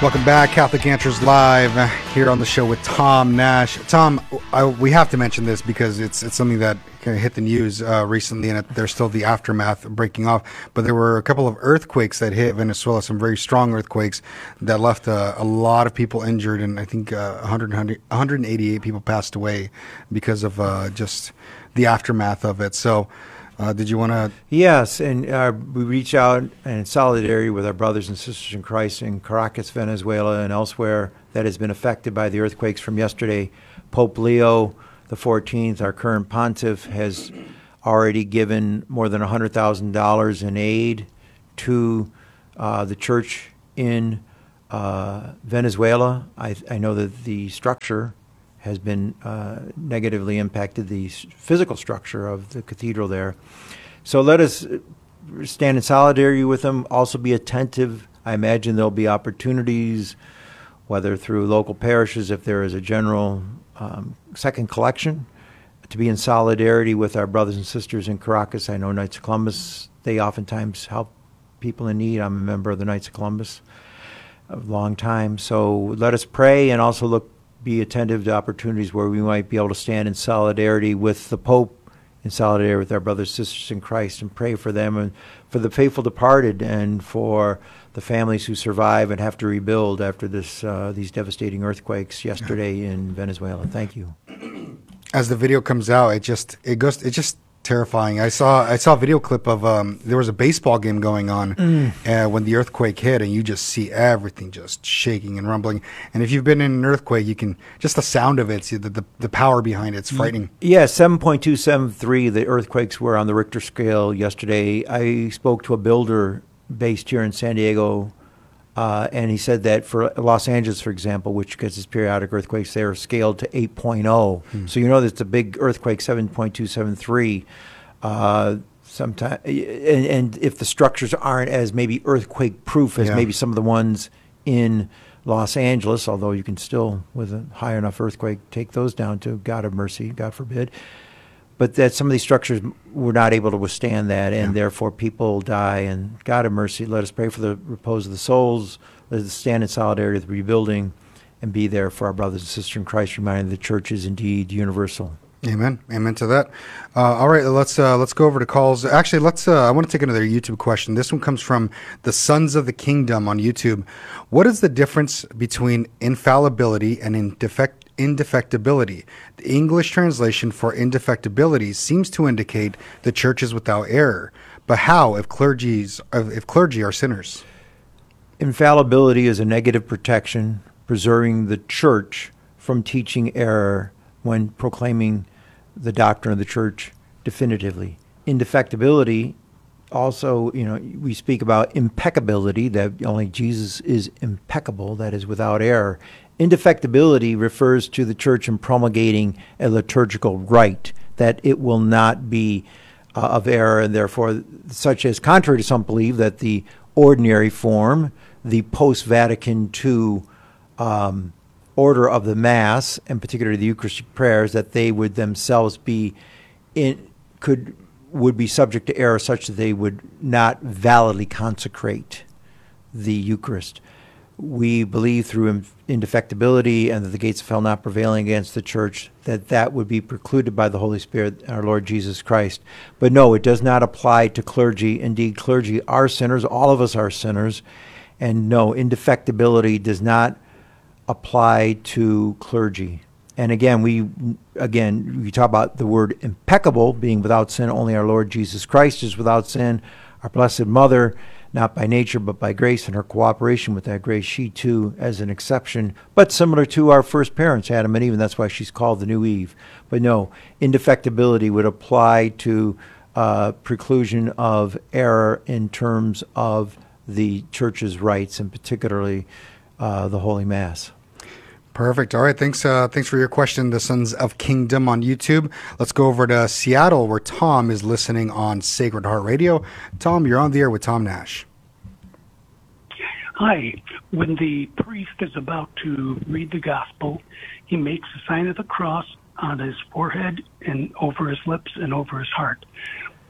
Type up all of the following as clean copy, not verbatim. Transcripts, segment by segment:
Welcome back, Catholic Answers Live, here on the show with Tom Nash. Tom, we have to mention this because it's something that kind of hit the news recently, and there's still the aftermath breaking off. But there were a couple of earthquakes that hit Venezuela, some very strong earthquakes that left a lot of people injured, and I think 188 people passed away because of just the aftermath of it. So did you want to? Yes, and we reach out in solidarity with our brothers and sisters in Christ in Caracas, Venezuela, and elsewhere that has been affected by the earthquakes from yesterday. Pope Leo the 14th, our current pontiff, has already given more than $100,000 in aid to the church in Venezuela. I know that the structure has been negatively impacted, the physical structure of the cathedral there. So let us stand in solidarity with them, also be attentive. I imagine there'll be opportunities, whether through local parishes, if there is a general second collection, to be in solidarity with our brothers and sisters in Caracas. I know Knights of Columbus, they oftentimes help people in need. I'm a member of the Knights of Columbus a long time. So let us pray and also be attentive to opportunities where we might be able to stand in solidarity with the Pope, in solidarity with our brothers and sisters in Christ, and pray for them and for the faithful departed and for the families who survive and have to rebuild after these devastating earthquakes yesterday in Venezuela. Thank you. As the video comes out, it's just terrifying. I saw a video clip of there was a baseball game going on when the earthquake hit, and you just see everything just shaking and rumbling. And if you've been in an earthquake, you can just the sound of it, see the power behind it's frightening. Yeah, 7.273. The earthquakes were on the Richter scale yesterday. I spoke to a builder based here in San Diego, and he said that for Los Angeles, for example, which gets its periodic earthquakes, they're scaled to 8.0. So you know that's a big earthquake, 7.273. Sometimes, and if the structures aren't as maybe earthquake-proof as maybe some of the ones in Los Angeles, although you can still, with a high enough earthquake, take those down to God have mercy, God forbid. But that some of these structures were not able to withstand that, and therefore people die. And God have mercy, let us pray for the repose of the souls. Let us stand in solidarity with rebuilding and be there for our brothers and sisters in Christ, reminding the church is indeed universal. Amen. Amen to that. All right, let's go over to calls. Actually, I want to take another YouTube question. This one comes from the Sons of the Kingdom on YouTube. What is the difference between infallibility and indefectibility? The English translation for indefectibility seems to indicate the church is without error. But how if clergy are sinners? Infallibility is a negative protection, preserving the church from teaching error when proclaiming the doctrine of the church definitively. Indefectibility also, we speak about impeccability, that only Jesus is impeccable, that is without error. Indefectibility refers to the church in promulgating a liturgical rite, that it will not be of error, and therefore, such as contrary to some believe that the ordinary form, the post-Vatican II order of the Mass, and particularly the Eucharistic prayers, that they would themselves would be subject to error such that they would not validly consecrate the Eucharist. We believe through indefectibility and that the gates of hell not prevailing against the church, that would be precluded by the Holy Spirit, our Lord Jesus Christ. But no, it does not apply to clergy. Indeed, clergy are sinners. All of us are sinners. And no, indefectibility does not apply to clergy. And again, we talk about the word impeccable, being without sin. Only our Lord Jesus Christ is without sin. Our Blessed Mother, not by nature but by grace, and her cooperation with that grace, she too as an exception, but similar to our first parents, Adam and Eve, and that's why she's called the new Eve. But no, indefectibility would apply to preclusion of error in terms of the church's rites, and particularly the Holy Mass. Perfect. All right. Thanks for your question, the Sons of Kingdom on YouTube. Let's go over to Seattle, where Tom is listening on Sacred Heart Radio. Tom, you're on the air with Tom Nash. Hi. When the priest is about to read the gospel, he makes the sign of the cross on his forehead and over his lips and over his heart.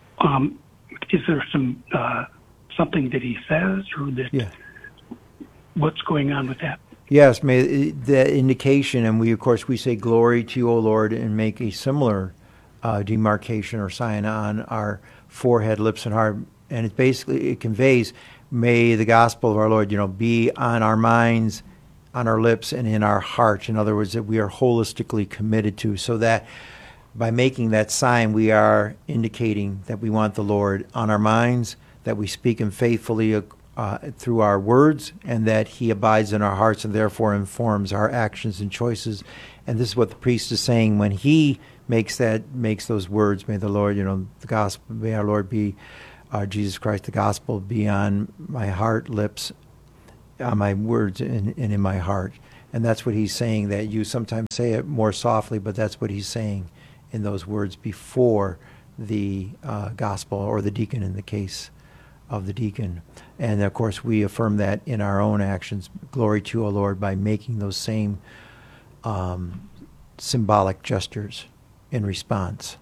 Is there some something that he says, or that? Yeah. what's going on with that? Yes, may the indication, and we of course we say glory to you, O Lord, and make a similar demarcation or sign on our forehead, lips, and heart, and it conveys, may the gospel of our Lord, be on our minds, on our lips, and in our heart. In other words, that we are holistically committed to, so that by making that sign, we are indicating that we want the Lord on our minds, that we speak Him faithfully through our words, and that He abides in our hearts and therefore informs our actions and choices. And this is what the priest is saying when he makes those words. May the Lord, the gospel, may our Lord be Jesus Christ, the gospel be on my heart, lips, on my words, and in my heart. And that's what he's saying, that you sometimes say it more softly, but that's what he's saying in those words before the gospel, or the deacon in the case of the deacon. And of course we affirm that in our own actions. Glory to you, O Lord, by making those same symbolic gestures in response.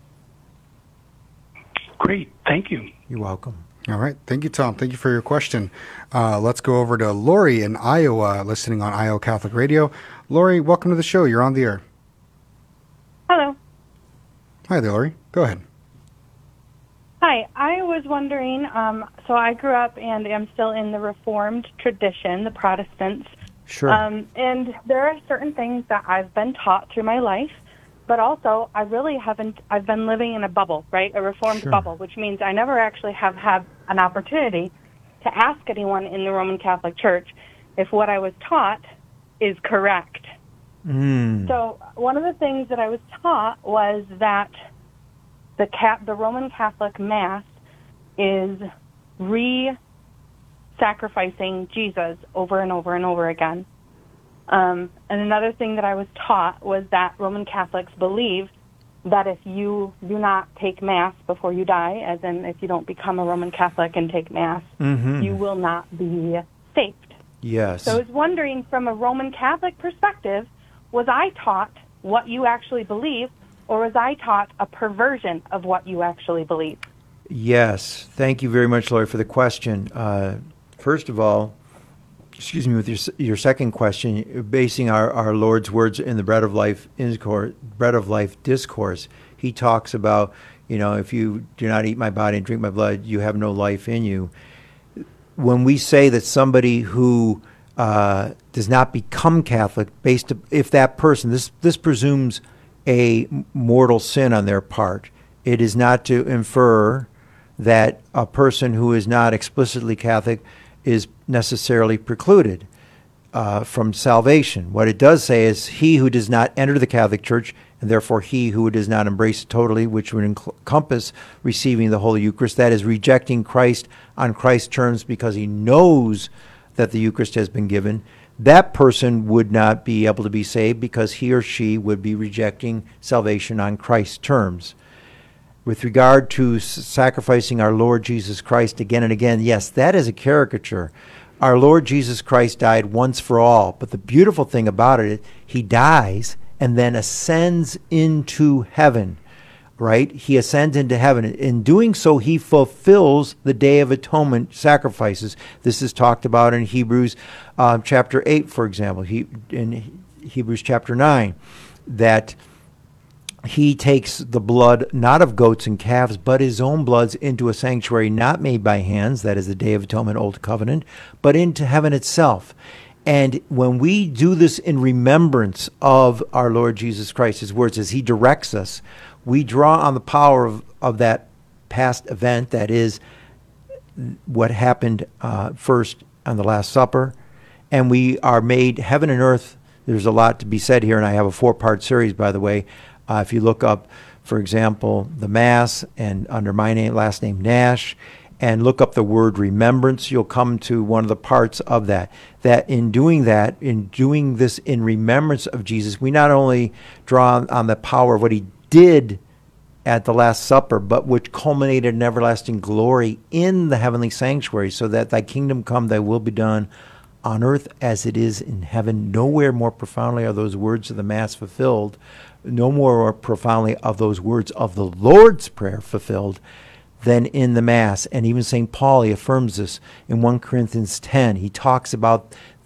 Great, thank you. You're welcome. All right. Thank you, Tom. Thank you for your question. Let's go over to Lori in Iowa, listening on Iowa Catholic Radio. Lori, welcome to the show. You're on the air. Hello. Hi there, Lori. Go ahead. Hi. I was wondering, so I grew up and am still in the Reformed tradition, the Protestants. Sure. And there are certain things that I've been taught through my life, but also I really haven't, I've been living in a bubble, right? A Reformed Sure. bubble, which means I never actually have had an opportunity to ask anyone in the Roman Catholic Church if what I was taught is correct. So one of the things that I was taught was that the Roman Catholic Mass is sacrificing Jesus over and over and over again. And another thing that I was taught was that Roman Catholics believe that if you do not take Mass before you die, as in if you don't become a Roman Catholic and take Mass, you will not be saved. Yes. So I was wondering, from a Roman Catholic perspective, was I taught what you actually believe, or was I taught a perversion of what you actually believe? Yes. Thank you very much, Lori, for the question. First of all, with your second question, basing our Lord's words in the Bread of Life discourse, he talks about, if you do not eat my body and drink my blood, you have no life in you. When we say that somebody who does not become Catholic, if that person, this presumes a mortal sin on their part. It is not to infer that a person who is not explicitly Catholic is necessarily precluded from salvation. What it does say is he who does not enter the Catholic Church, and therefore he who does not embrace it totally, which would encompass receiving the Holy Eucharist, that is rejecting Christ on Christ's terms because he knows that the Eucharist has been given, that person would not be able to be saved because he or she would be rejecting salvation on Christ's terms. With regard to sacrificing our Lord Jesus Christ again and again, yes, that is a caricature. Our Lord Jesus Christ died once for all, but the beautiful thing about it is he dies and then ascends into heaven, right? He ascends into heaven. In doing so, he fulfills the Day of Atonement sacrifices. This is talked about in Hebrews chapter 8, for example, in Hebrews chapter 9, that he takes the blood not of goats and calves, but his own bloods into a sanctuary not made by hands, that is the Day of Atonement, Old Covenant, but into heaven itself. And when we do this in remembrance of our Lord Jesus Christ, his words, as he directs us, we draw on the power of that past event, that is what happened first on the Last Supper, and we are made heaven and earth. There's a lot to be said here, and I have a 4-part series, by the way. If you look up, for example, the Mass, and under my last name, Nash, and look up the word remembrance, you'll come to one of the parts of that. That in doing this in remembrance of Jesus, we not only draw on the power of what he did at the Last Supper, but which culminated in everlasting glory in the heavenly sanctuary, so that thy kingdom come, thy will be done on earth as it is in heaven. Nowhere more profoundly are those words of the Mass fulfilled, no more profoundly of those words of the Lord's Prayer fulfilled than in the Mass. And even St. Paul, he affirms this in 1 Corinthians 10. He talks about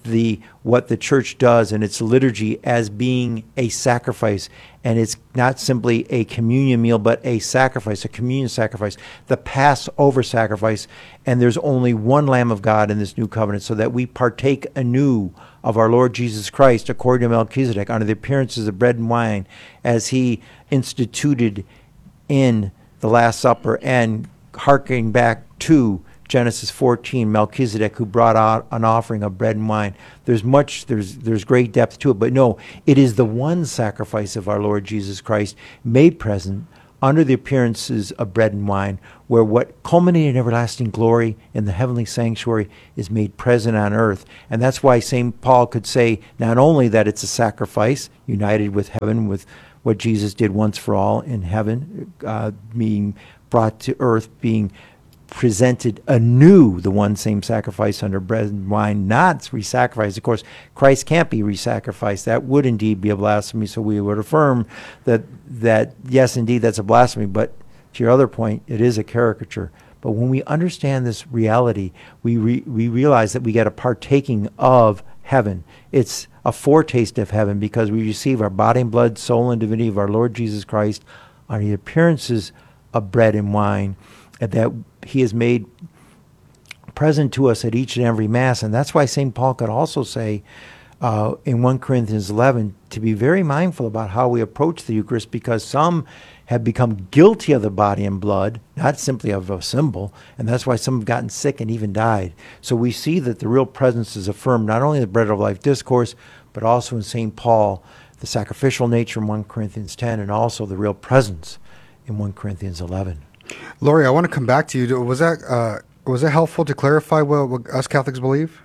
what the church does in its liturgy as being a sacrifice. And it's not simply a communion meal, but a sacrifice, a communion sacrifice, the Passover sacrifice. And there's only one Lamb of God in this new covenant, so that we partake anew of our Lord Jesus Christ according to Melchizedek under the appearances of bread and wine, as he instituted in the Last Supper, and harking back to Genesis 14, Melchizedek, who brought out an offering of bread and wine. There's great depth to it, but no, it is the one sacrifice of our Lord Jesus Christ made present under the appearances of bread and wine, where what culminated in everlasting glory in the heavenly sanctuary is made present on earth. And that's why St. Paul could say not only that it's a sacrifice united with heaven, with what Jesus did once for all in heaven, being brought to earth, being presented anew, the one same sacrifice under bread and wine, not re-sacrificed. Of course, Christ can't be re-sacrificed. That would indeed be a blasphemy. So we would affirm that yes, indeed, that's a blasphemy. But to your other point, it is a caricature. But when we understand this reality, we realize that we get a partaking of heaven. It's a foretaste of heaven, because we receive our body and blood, soul and divinity of our Lord Jesus Christ under the appearances of bread and wine, and that he has made present to us at each and every Mass. And that's why St. Paul could also say in 1 Corinthians 11 to be very mindful about how we approach the Eucharist, because some have become guilty of the body and blood, not simply of a symbol, and that's why some have gotten sick and even died. So we see that the real presence is affirmed not only in the Bread of Life discourse, but also in St. Paul, the sacrificial nature in 1 Corinthians 10, and also the real presence in 1 Corinthians 11. Lori, I want to come back to you. Was that helpful to clarify what us Catholics believe?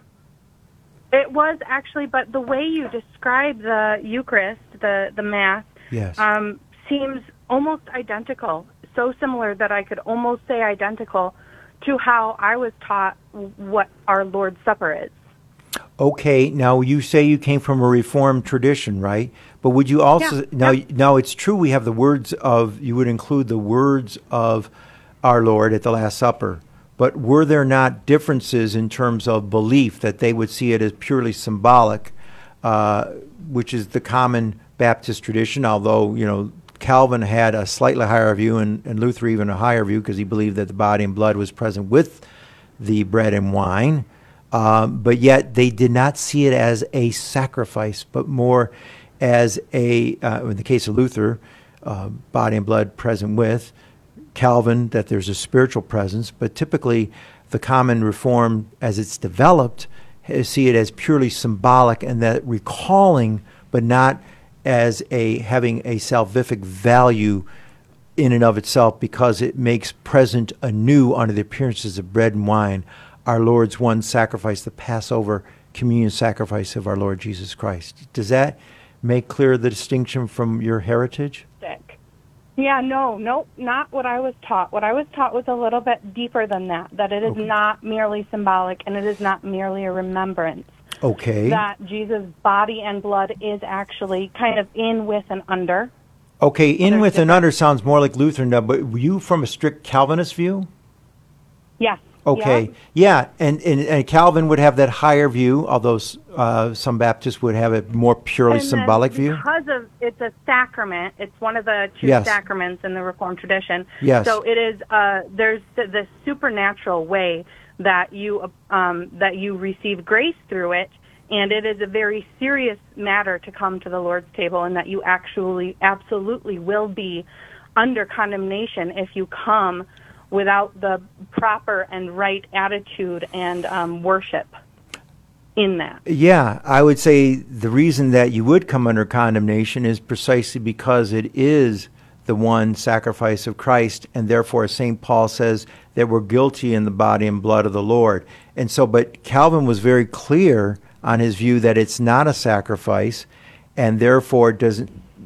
It was actually, but the way you describe the Eucharist, the Mass, Yes. Seems almost identical, so similar that I could almost say identical to how I was taught what our Lord's Supper is. Okay, now you say you came from a Reformed tradition, right? But would you also now it's true we have the words of, you would include the words of our Lord at the Last Supper. But were there not differences in terms of belief, that they would see it as purely symbolic, which is the common Baptist tradition, although, Calvin had a slightly higher view and Luther even a higher view, because he believed that the body and blood was present with the bread and wine. But yet they did not see it as a sacrifice, but more as in the case of Luther, body and blood present with. Calvin, that there's a spiritual presence, but typically the common Reform, as it's developed, see it as purely symbolic, and that recalling, but not as having a salvific value in and of itself, because it makes present anew under the appearances of bread and wine our Lord's one sacrifice, the Passover communion sacrifice of our Lord Jesus Christ. Does that make clear the distinction from your heritage? Yeah, no, not what I was taught. What I was taught was a little bit deeper than that it is not merely symbolic, and it is not merely a remembrance. Okay. That Jesus' body and blood is actually kind of in, with, and under. Okay, in, with, and under sounds more like Lutheran, but were you from a strict Calvinist view? Yes. Okay, yeah, and Calvin would have that higher view, although some Baptists would have a more purely symbolic view. Because it's a sacrament, it's one of the two sacraments in the Reformed tradition. Yes. So it is. There's the supernatural way that you receive grace through it, and it is a very serious matter to come to the Lord's table, and that you absolutely will be under condemnation if you come without the proper and right attitude and worship in that. Yeah, I would say the reason that you would come under condemnation is precisely because it is the one sacrifice of Christ, and therefore St. Paul says that we're guilty in the body and blood of the Lord. And so, but Calvin was very clear on his view that it's not a sacrifice, and therefore does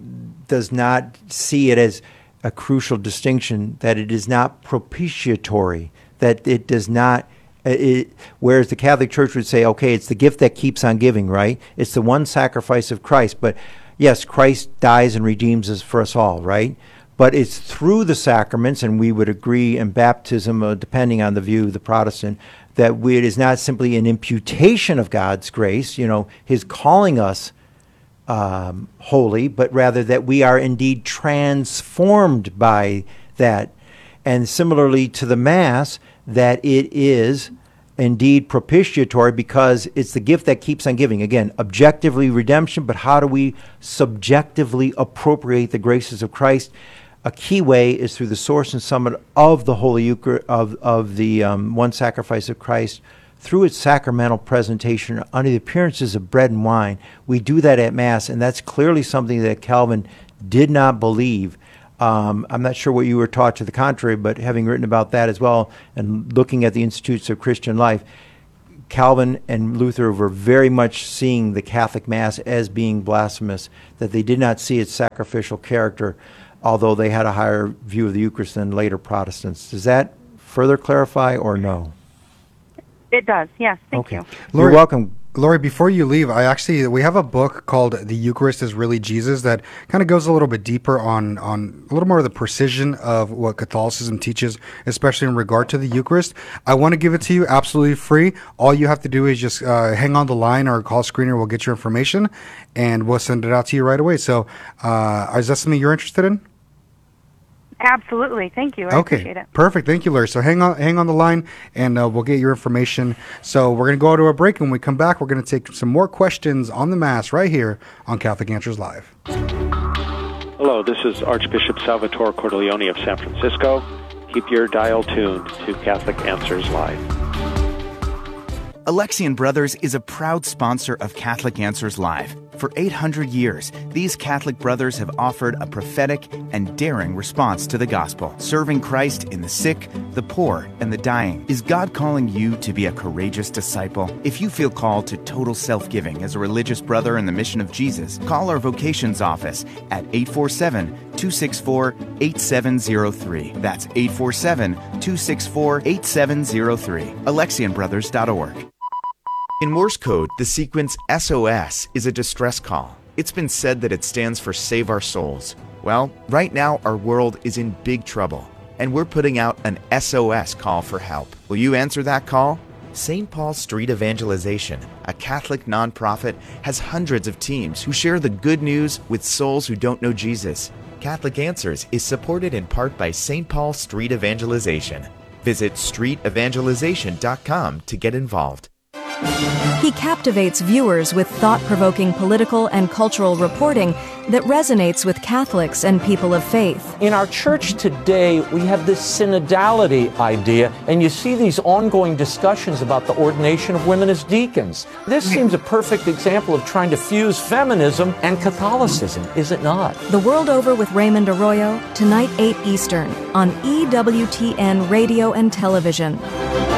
not see it as a crucial distinction, that it is not propitiatory, that it does not, whereas the Catholic Church would say, okay, it's the gift that keeps on giving, right? It's the one sacrifice of Christ. But yes, Christ dies and redeems us for us all, right? But it's through the sacraments, and we would agree in baptism, depending on the view of the Protestant, that it is not simply an imputation of God's grace, His calling us holy, but rather that we are indeed transformed by that. And similarly to the Mass, that it is indeed propitiatory because it's the gift that keeps on giving. Again, objectively redemption, but how do we subjectively appropriate the graces of Christ? A key way is through the source and summit of the Holy Eucharist, of the one sacrifice of Christ, through its sacramental presentation under the appearances of bread and wine. We do that at Mass, and that's clearly something that Calvin did not believe. I'm not sure what you were taught to the contrary, but having written about that as well and looking at the Institutes of Christian Life, Calvin and Luther were very much seeing the Catholic Mass as being blasphemous, that they did not see its sacrificial character, although they had a higher view of the Eucharist than later Protestants. Does that further clarify or no? It does, yes. Thank you. You're welcome. Lori, before you leave, we have a book called The Eucharist is Really Jesus that kind of goes a little bit deeper on a little more of the precision of what Catholicism teaches, especially in regard to the Eucharist. I want to give it to you absolutely free. All you have to do is just hang on the line or call screener. We'll get your information and we'll send it out to you right away. So is that something you're interested in? Absolutely. Thank you. I appreciate it. Perfect. Thank you, Larry. So hang on the line, and we'll get your information. So we're going to go to a break. When we come back, we're going to take some more questions on the Mass right here on Catholic Answers Live. Hello, this is Archbishop Salvatore Cordileone of San Francisco. Keep your dial tuned to Catholic Answers Live. Alexian Brothers is a proud sponsor of Catholic Answers Live. For 800 years, these Catholic brothers have offered a prophetic and daring response to the gospel, serving Christ in the sick, the poor, and the dying. Is God calling you to be a courageous disciple? If you feel called to total self-giving as a religious brother in the mission of Jesus, call our vocations office at 847-264-8703. That's 847-264-8703. AlexianBrothers.org. In Morse code, the sequence SOS is a distress call. It's been said that it stands for Save Our Souls. Well, right now our world is in big trouble, and we're putting out an SOS call for help. Will you answer that call? St. Paul Street Evangelization, a Catholic nonprofit, has hundreds of teams who share the good news with souls who don't know Jesus. Catholic Answers is supported in part by St. Paul Street Evangelization. Visit streetevangelization.com to get involved. He captivates viewers with thought-provoking political and cultural reporting that resonates with Catholics and people of faith. In our church today, we have this synodality idea, and you see these ongoing discussions about the ordination of women as deacons. This seems a perfect example of trying to fuse feminism and Catholicism, is it not? The World Over with Raymond Arroyo, tonight 8 Eastern, on EWTN Radio and Television.